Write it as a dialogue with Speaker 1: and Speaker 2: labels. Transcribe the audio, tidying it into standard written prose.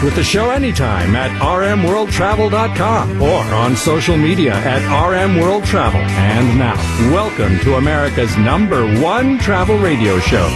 Speaker 1: with the show anytime at rmworldtravel.com or on social media at rmworldtravel. And now, welcome to America's #1 travel radio show,